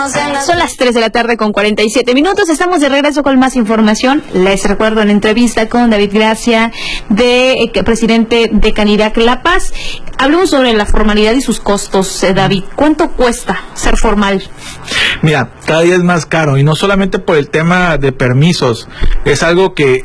Son las 3 de la tarde con 47 minutos. Estamos de regreso con más información. Les recuerdo la entrevista con David Gracia, presidente de Canirac La Paz. Hablamos sobre la formalidad y sus costos. David, ¿cuánto cuesta ser formal? Mira, cada día es más caro, y no solamente por el tema de permisos. Es algo que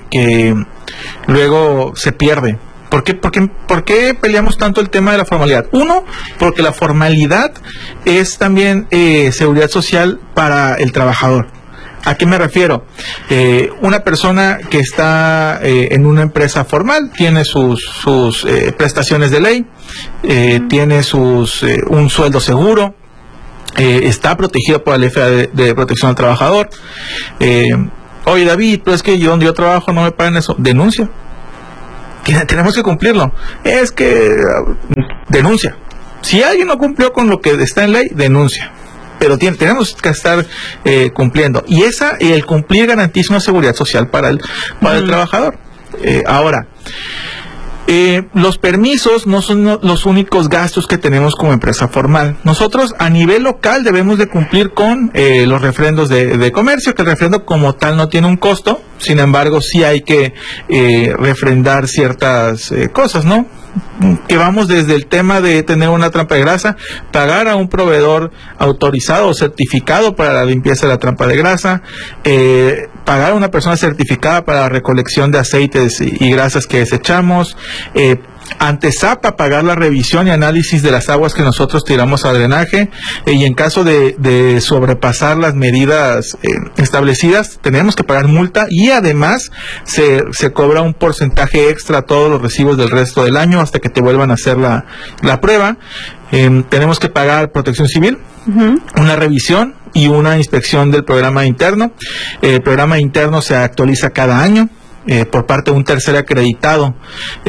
luego se pierde. ¿Por qué peleamos tanto el tema de la formalidad? Uno, porque la formalidad es también seguridad social para el trabajador. ¿A qué me refiero? Una persona que está en una empresa formal tiene sus prestaciones de ley, tiene un sueldo seguro, está protegido por la ley de protección al trabajador. Oye, David, pero es que donde yo trabajo no me pagan eso. Denuncia. Tenemos que cumplirlo. Es que denuncia. Si alguien no cumplió con lo que está en ley, denuncia. Pero tenemos que estar cumpliendo. Y el cumplir garantiza una seguridad social para el trabajador. Ahora, los permisos no son los únicos gastos que tenemos como empresa formal. Nosotros a nivel local debemos de cumplir con los refrendos de comercio, que el refrendo como tal no tiene un costo. Sin embargo, sí hay que refrendar ciertas cosas, ¿no? Que vamos desde el tema de tener una trampa de grasa, pagar a un proveedor autorizado o certificado para la limpieza de la trampa de grasa, pagar a una persona certificada para la recolección de aceites y grasas que desechamos, ante SAPA pagar la revisión y análisis de las aguas que nosotros tiramos a drenaje, y en caso de sobrepasar las medidas establecidas tenemos que pagar multa, y además se cobra un porcentaje extra a todos los recibos del resto del año hasta que te vuelvan a hacer la prueba. Tenemos que pagar protección civil, una revisión y una inspección del programa interno. El programa interno se actualiza cada año por parte de un tercer acreditado,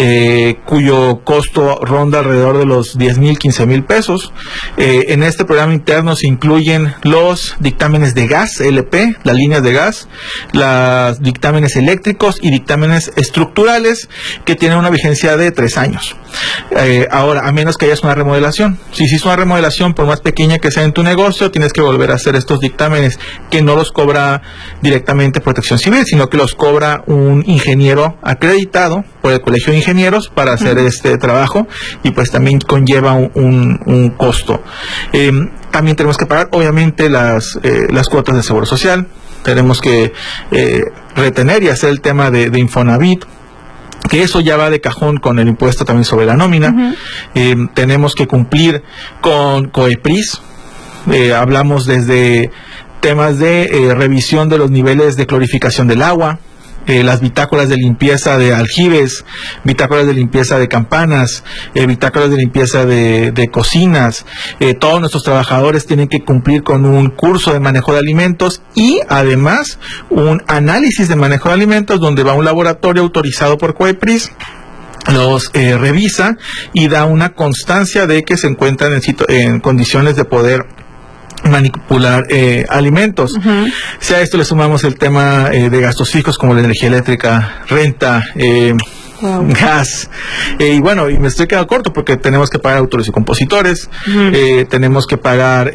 cuyo costo ronda alrededor de los 10,000, 15,000 pesos. En este programa interno se incluyen los dictámenes de gas, LP, las líneas de gas, los dictámenes eléctricos y dictámenes estructurales, que tienen una vigencia de 3 años. Ahora, a menos que hayas una remodelación. Si hiciste una remodelación, por más pequeña que sea en tu negocio, tienes que volver a hacer estos dictámenes, que no los cobra directamente Protección Civil, sino que los cobra un ingeniero acreditado por el Colegio de Ingenieros para hacer este trabajo, y pues también conlleva un costo. También tenemos que pagar, obviamente, las cuotas de Seguro Social. Tenemos que retener y hacer el tema de Infonavit, que eso ya va de cajón con el impuesto también sobre la nómina. Tenemos que cumplir con COEPRIS. Hablamos desde temas de revisión de los niveles de clorificación del agua, las bitácoras de limpieza de aljibes, bitácoras de limpieza de campanas, bitácoras de limpieza de cocinas. Todos nuestros trabajadores tienen que cumplir con un curso de manejo de alimentos, y además un análisis de manejo de alimentos, donde va un laboratorio autorizado por COEPRIS, los revisa y da una constancia de que se encuentran en condiciones de poder manipular alimentos. Si a esto le sumamos el tema de gastos fijos como la energía eléctrica, renta, gas, y bueno, y me estoy quedando corto porque tenemos que pagar autores y compositores, tenemos que pagar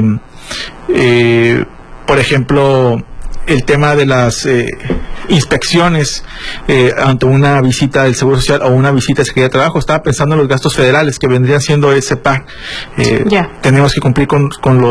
por ejemplo el tema de las inspecciones ante una visita del Seguro Social o una visita de Secretaría de Trabajo. Estaba pensando en los gastos federales que vendrían siendo ese PAC. Tenemos que cumplir con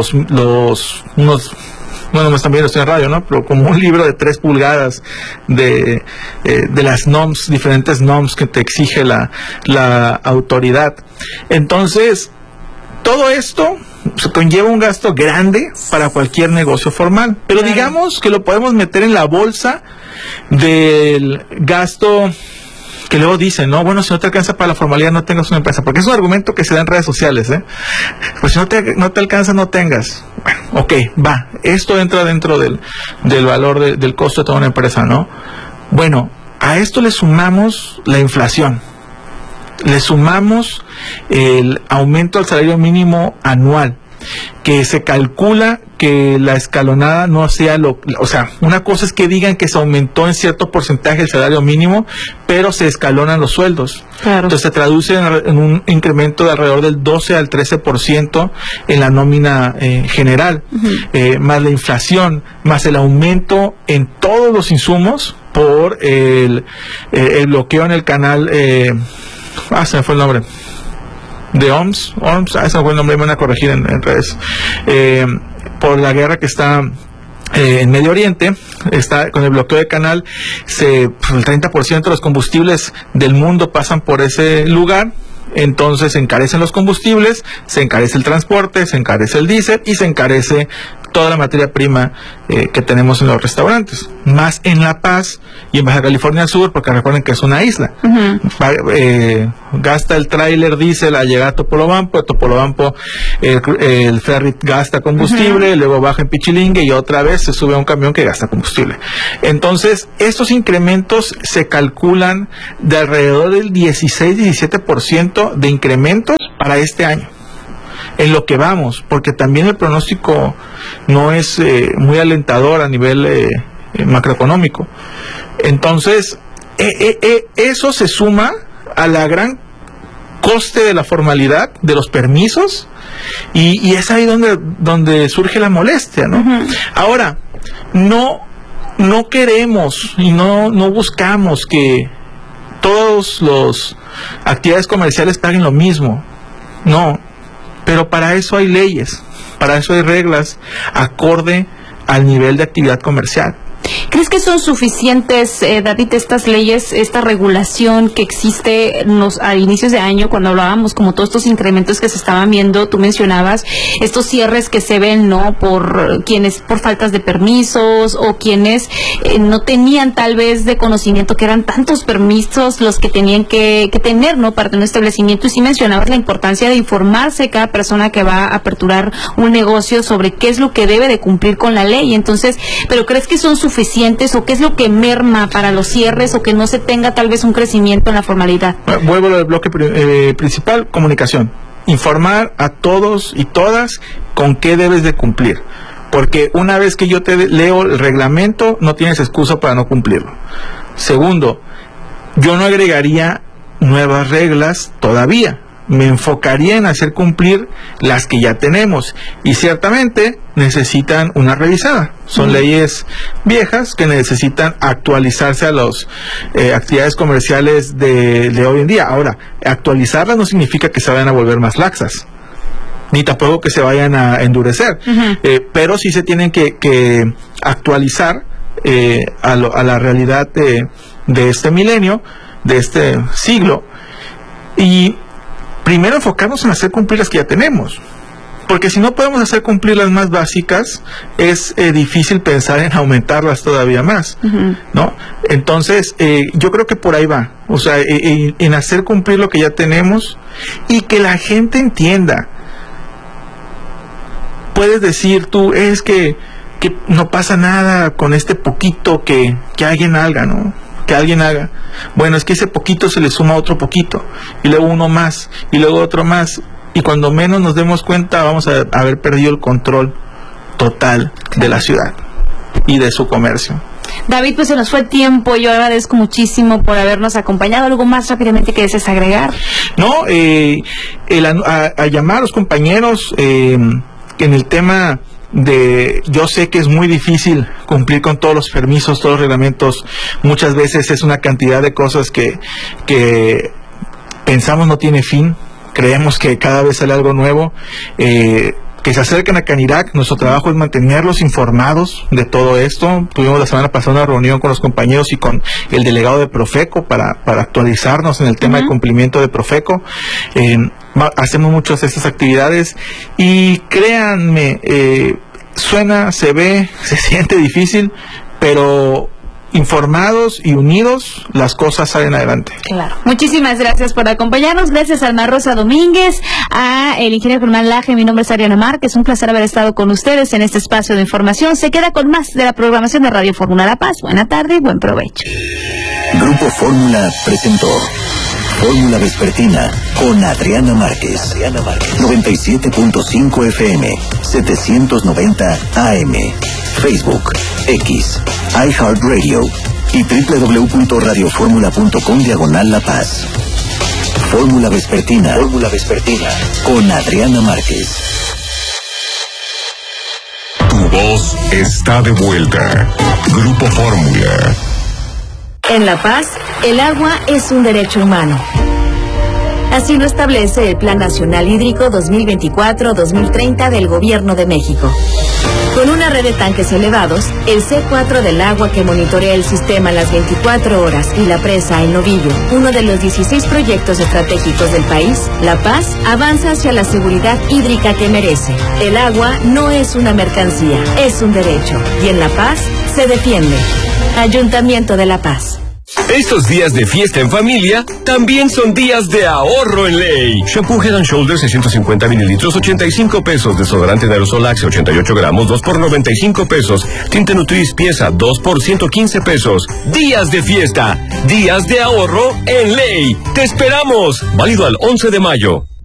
bueno, más también estoy en radio, ¿no? Pero como un libro de 3 pulgadas de las NOMS, diferentes NOMS que te exige la autoridad. Entonces, todo esto conlleva un gasto grande para cualquier negocio formal, pero digamos que lo podemos meter en la bolsa del gasto que luego dicen, no, bueno, si no te alcanza para la formalidad, no tengas una empresa, porque es un argumento que se da en redes sociales, pues si no te alcanza, no tengas. Bueno, ok, va, esto entra dentro del valor del costo de toda una empresa, ¿no? Bueno, a esto le sumamos la inflación, le sumamos el aumento del salario mínimo anual, que se calcula que la escalonada no sea o sea, una cosa es que digan que se aumentó en cierto porcentaje el salario mínimo, pero se escalonan los sueldos. Claro. Entonces se traduce en un incremento de alrededor del 12 al 13% en la nómina general, más la inflación, más el aumento en todos los insumos por el bloqueo en el canal, se me fue el nombre, de OMS, ese fue el nombre, me van a corregir en redes, por la guerra que está en Medio Oriente, está con el bloqueo de canal, el 30% de los combustibles del mundo pasan por ese lugar. Entonces se encarecen los combustibles, se encarece el transporte, se encarece el diésel y se encarece toda la materia prima que tenemos en los restaurantes, más en La Paz y en Baja California Sur, porque recuerden que es una isla. Gasta el tráiler diésel al llegar a Topolobampo, de Topolobampo el ferry gasta combustible, luego baja en Pichilingue y otra vez se sube a un camión que gasta combustible. Entonces, estos incrementos se calculan de alrededor del 16-17% de incrementos para este año, en lo que vamos, porque también el pronóstico no es muy alentador a nivel macroeconómico. Entonces, eso se suma a la gran coste de la formalidad, de los permisos, y es ahí donde surge la molestia, ¿no? Ahora, no queremos y no buscamos que todos los actividades comerciales paguen lo mismo, no. Pero para eso hay leyes, para eso hay reglas acorde al nivel de actividad comercial. ¿Crees que son suficientes, David, estas leyes, esta regulación que existe a inicios de año, cuando hablábamos como todos estos incrementos que se estaban viendo? Tú mencionabas estos cierres que se ven, ¿no? Por faltas de permisos o quienes no tenían tal vez de conocimiento que eran tantos permisos los que tenían que tener, ¿no? Para tener un establecimiento. Y sí mencionabas la importancia de informarse cada persona que va a aperturar un negocio sobre qué es lo que debe de cumplir con la ley. Entonces, ¿pero crees que son suficientes o qué es lo que merma para los cierres o que no se tenga tal vez un crecimiento en la formalidad? Vuelvo al bloque principal, comunicación. Informar a todos y todas con qué debes de cumplir. Porque una vez que yo te leo el reglamento, no tienes excusa para no cumplirlo. Segundo, yo no agregaría nuevas reglas todavía. Me enfocaría en hacer cumplir las que ya tenemos, y ciertamente necesitan una revisada. Son leyes viejas que necesitan actualizarse a las actividades comerciales de hoy en día. Ahora, actualizarlas no significa que se vayan a volver más laxas, ni tampoco que se vayan a endurecer, pero sí se tienen que actualizar a la realidad de este milenio, de este siglo, y primero enfocarnos en hacer cumplir las que ya tenemos, porque si no podemos hacer cumplir las más básicas, es difícil pensar en aumentarlas todavía más, ¿no? Entonces, yo creo que por ahí va, o sea, en hacer cumplir lo que ya tenemos y que la gente entienda. Puedes decir tú, es que no pasa nada con este poquito que alguien haga, ¿no? Que alguien haga. Bueno, es que ese poquito se le suma otro poquito, y luego uno más, y luego otro más, y cuando menos nos demos cuenta vamos a haber perdido el control total de la ciudad y de su comercio. David, pues se nos fue el tiempo. Yo agradezco muchísimo por habernos acompañado. ¿Algo más rápidamente que desees agregar? No, a llamar a los compañeros en el tema yo sé que es muy difícil cumplir con todos los permisos, todos los reglamentos. Muchas veces es una cantidad de cosas que pensamos no tiene fin. Creemos que cada vez sale algo nuevo. Que se acerquen a Canirac. Nuestro trabajo es mantenerlos informados de todo esto. Tuvimos la semana pasada una reunión con los compañeros y con el delegado de Profeco para actualizarnos en el tema de cumplimiento de Profeco. Hacemos muchas de estas actividades y créanme, suena, se ve, se siente difícil, pero informados y unidos, las cosas salen adelante. Claro. Muchísimas gracias por acompañarnos. Gracias a Alma Rosa Domínguez, a el ingeniero Germán Laje. Mi nombre es Ariana Márquez. Un placer haber estado con ustedes en este espacio de información. Se queda con más de la programación de Radio Fórmula La Paz. Buena tarde y buen provecho. Grupo Fórmula presentó Fórmula Vespertina con Adriana Márquez. 97.5 FM, 790 AM. Facebook, X, iHeartRadio y www.radioformula.com/La Paz. Fórmula Vespertina con Adriana Márquez. Tu voz está de vuelta. Grupo Fórmula. En La Paz, el agua es un derecho humano. Así lo establece el Plan Nacional Hídrico 2024-2030 del Gobierno de México. Con una red de tanques elevados, el C4 del agua que monitorea el sistema las 24 horas y la presa El Novillo, uno de los 16 proyectos estratégicos del país, La Paz avanza hacia la seguridad hídrica que merece. El agua no es una mercancía, es un derecho. Y en La Paz se defiende. Ayuntamiento de La Paz. Estos días de fiesta en familia también son días de ahorro en Ley. Shampoo Head & Shoulders 650 mililitros, 85 pesos. Desodorante de aerosol Axe 88 gramos, 2 por 95 pesos. Tinte Nutris pieza, 2 por 115 pesos. Días de fiesta, días de ahorro en Ley. ¡Te esperamos! Válido al 11 de mayo.